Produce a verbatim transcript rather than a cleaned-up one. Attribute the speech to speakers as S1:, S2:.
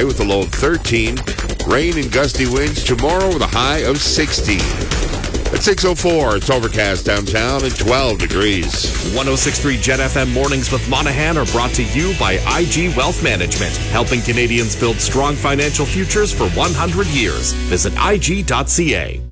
S1: tonight with a low of thirteen. Rain and gusty winds tomorrow with a high of sixteen. At six oh four, it's overcast downtown and twelve degrees.
S2: one oh six point three Jet F M Mornings with Monahan are brought to you by I G Wealth Management, helping Canadians build strong financial futures for one hundred years. Visit I G dot C A.